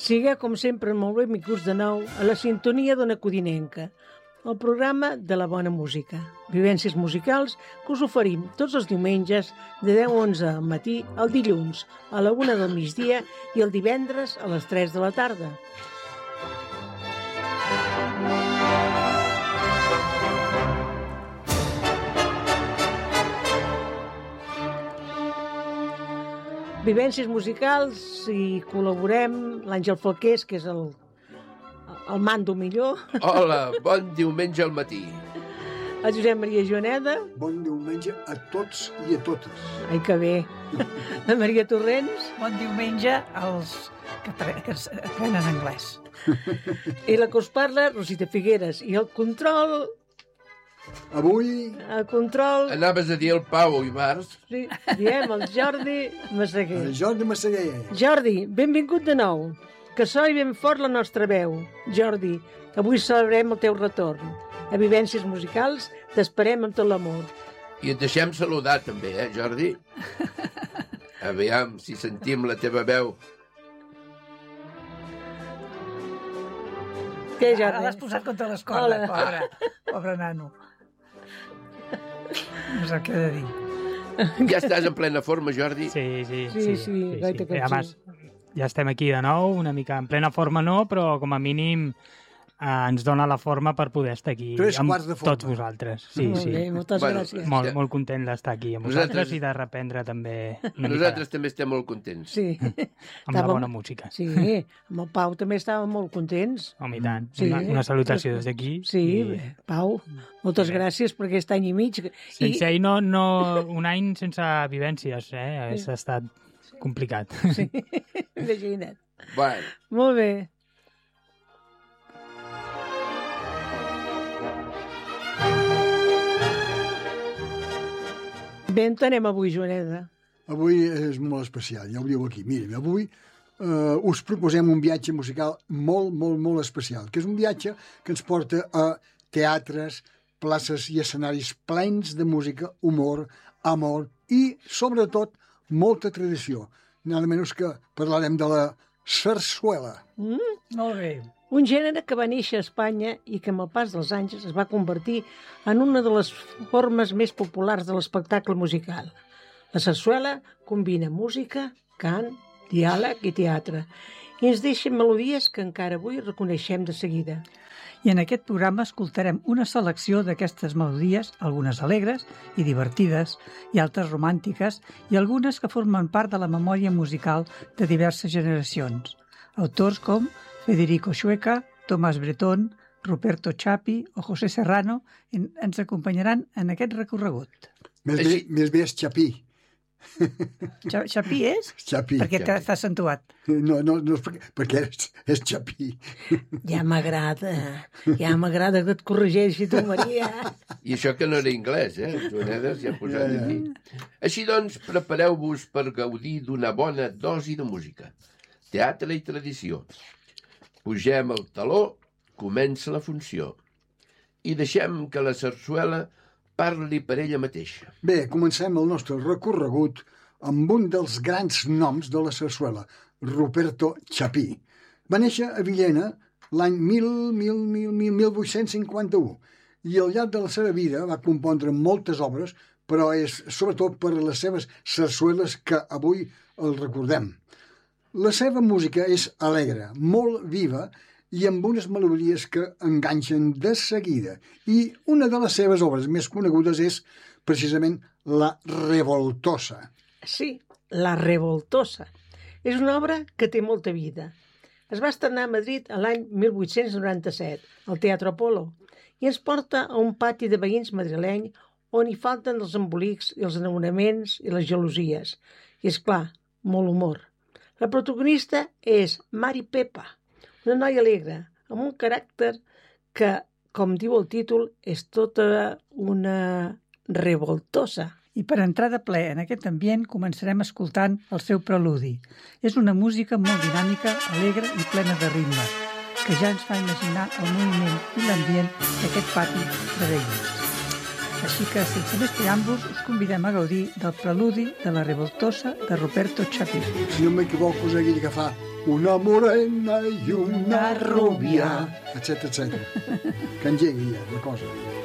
Siga, com sempre, molt benvinguts de nou a la sintonia d'Ona Codinenca, el programa de la bona música. Vivències musicals que us oferim tots els diumenges de 10 a 11 al matí, el dilluns a la 1 del migdia i el divendres a les 3 de la tarda. Vivències musicals i col·laborem l'Àngel Falqués, que és el mando millor. Hola, bon diumenge al matí. El Josep Maria Joaneda. Bon diumenge a tots i a totes. Ai, que bé. La Maria Torrents. Bon diumenge als que aprenen anglès. I la que us parla, Rosita Figueres. I el control... Avui... El control... Anaves a dir el Pau Ibarz? Sí, diem el Jordi Massaguer. El Jordi Massaguer. Jordi, benvingut de nou. Que soni ben fort la nostra veu. Jordi, que avui celebrem el teu retorn. A Vivències Musicals t'esperem amb tot l'amor. I et deixem saludar també, Jordi? Aviam si sentim la teva veu. Què, Jordi? Ara l'has posat contra les cordes, pobre nano. No sé què he de dir. Ja estàs en plena forma, Jordi? Sí, gaita que Además, ja estem aquí de nou, una mica en plena forma no, però com a mínim ens dona la forma per poder estar aquí amb tots vosaltres. Sí, molt sí. bé, moltes gràcies. Molt content d'estar aquí amb vosaltres i de reprendre també una Nosaltres també estem molt contents. Sí. Amb la bona música. Sí, amb el Pau també estàvem molt contents. Home, i tant. Sí. Una salutació des d'aquí. Sí, Pau, moltes gràcies per aquest any i mig. Sense ell no, un any sense vivències, ha estat complicat. Sí, imagina't. Bueno. Molt bé. Bé, on anem avui, Joaneda? Avui és molt especial, ja ho diu aquí. Miren, avui us proposem un viatge musical molt, molt, molt especial, que és un viatge que ens porta a teatres, places i escenaris plens de música, humor, amor i, sobretot, molta tradició. Nada menys que parlarem de la sarsuela. Molt bé. Un gènere que va néixer a Espanya i que amb el pas dels anys es va convertir en una de les formes més populars de l'espectacle musical. La sarsuela combina música, cant, diàleg i teatre i ens deixa melodies que encara avui reconeixem de seguida. I en aquest programa escoltarem una selecció d'aquestes melodies, algunes alegres i divertides, i altres romàntiques, i algunes que formen part de la memòria musical de diverses generacions. Autors com Federico Chueca, Tomás Bretón, Ruperto Chapí o José Serrano ens acompanyaran en aquest recorregut. Més bé és Chapí. Chapí és? Chapí. Per què t'ha accentuat? No és perquè és Chapí. Ja m'agrada que et corregeixi tu, Maria. I això que no era anglès, Joanedes, ja posat aquí. Així doncs, prepareu-vos per gaudir d'una bona dosi de música, teatre i tradició. Pugem el taló, comença la funció. I deixem que la sarsuela parli per ella mateixa. Bé, comencem el nostre recorregut amb un dels grans noms de la sarsuela, Ruperto Chapí. Va néixer a Villena l'any 1851 i al llarg de la seva vida va compondre moltes obres, però és sobretot per les seves sarsueles que avui el recordem. La seva música és alegre, molt viva i amb unes melodies que enganxen de seguida. I una de les seves obres més conegudes és precisament La Revoltosa. Sí, La Revoltosa. És una obra que té molta vida. Es va estrenar a Madrid l'any 1897, al Teatre Apolo, i ens porta a un pati de veïns madrileny on hi falten els embolics i els enamoraments i les gelosies. I, és clar, molt humor. La protagonista és Mari Pepa, una noia alegre, amb un caràcter que, com diu el títol, és tota una revoltosa. I per entrar de ple en aquest ambient començarem escoltant el seu preludi. És una música molt dinàmica, alegre i plena de ritme, que ja ens fa imaginar el moviment i l'ambient d'aquest pati de veïns. Així que, sense més preàmbuls, us convidem a gaudir del preludi de La Revoltosa de Ruperto Chapí. Si no m'equivoco, és aquell que fa una morena i una rubia, etc. Que engegui ja la cosa.